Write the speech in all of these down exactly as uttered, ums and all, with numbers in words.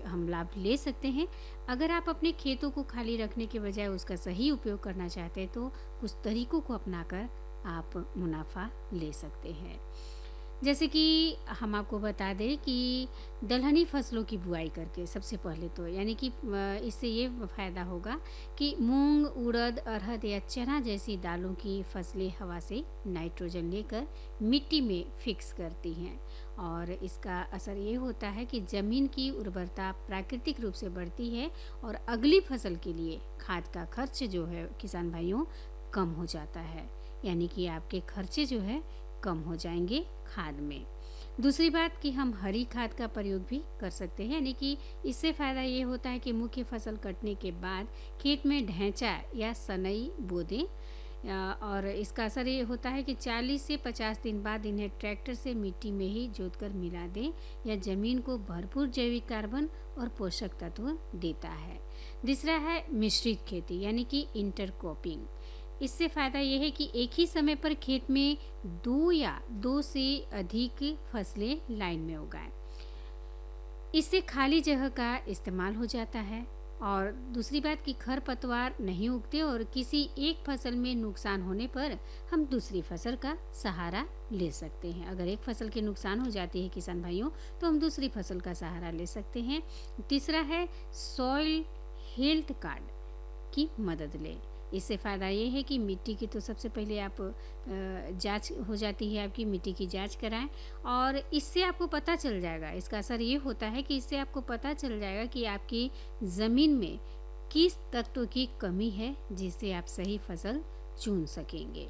हम लाभ ले सकते हैं। अगर आप अपने खेतों को खाली रखने के बजाय उसका सही उपयोग करना चाहते हैं तो कुछ तरीकों को अपनाकर आप मुनाफा ले सकते हैं। जैसे कि हम आपको बता दें कि दलहनी फसलों की बुआई करके सबसे पहले तो यानी कि अ, इससे ये फ़ायदा होगा कि मूंग, उड़द, अरहर या चना जैसी दालों की फसलें हवा से नाइट्रोजन लेकर मिट्टी में फिक्स करती हैं और इसका असर ये होता है कि ज़मीन की उर्वरता प्राकृतिक रूप से बढ़ती है और अगली फसल के लिए खाद का खर्च जो है किसान भाइयों कम हो जाता है। यानी कि आपके खर्चे जो है कम हो जाएंगे खाद में। दूसरी बात कि हम हरी खाद का प्रयोग भी कर सकते हैं, यानी कि इससे फ़ायदा ये होता है कि मुख्य फसल कटने के बाद खेत में ढैंचा या सनई बो दें अ, और इसका असर ये होता है कि चालीस से पचास दिन बाद इन्हें ट्रैक्टर से मिट्टी में ही जोतकर मिला दें या ज़मीन को भरपूर जैविक कार्बन और पोषक तत्व देता है। तीसरा है मिश्रित खेती यानी कि इंटरक्रॉपिंग। इससे फ़ायदा ये है कि एक ही समय पर खेत में दो या दो से अधिक फसलें लाइन में उगाएं। इससे खाली जगह का इस्तेमाल हो जाता है और दूसरी बात कि खरपतवार नहीं उगते और किसी एक फसल में नुकसान होने पर हम दूसरी फसल का सहारा ले सकते हैं। अगर एक फसल के नुकसान हो जाती है किसान भाइयों तो हम दूसरी फसल का सहारा ले सकते हैं। तीसरा है सॉइल हेल्थ कार्ड की मदद लें। इससे फ़ायदा ये है कि मिट्टी की तो सबसे पहले आप जांच हो जाती है, आपकी मिट्टी की जांच कराएं और इससे आपको पता चल जाएगा, इसका असर ये होता है कि इससे आपको पता चल जाएगा कि आपकी ज़मीन में किस तत्व की कमी है जिससे आप सही फसल चुन सकेंगे।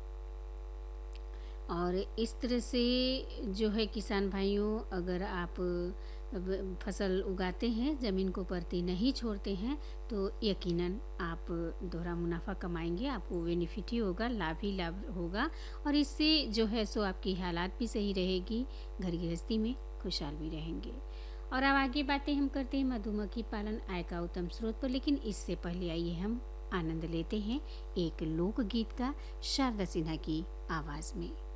और इस तरह से जो है किसान भाइयों, अगर आप ब- फसल उगाते हैं, ज़मीन को परती नहीं छोड़ते हैं तो यकीनन आप दोहरा मुनाफा कमाएंगे, आपको बेनिफिट ही होगा, लाभ ही लाभ होगा और इससे जो है सो आपकी हालात भी सही रहेगी, घर गृहस्थी में खुशहाल भी रहेंगे। और अब आगे बातें हम करते हैं मधुमक्खी पालन आय का उत्तम स्रोत पर, लेकिन इससे पहले आइए हम आनंद लेते हैं एक लोकगीत का शारदा सिन्हा की आवाज़ में।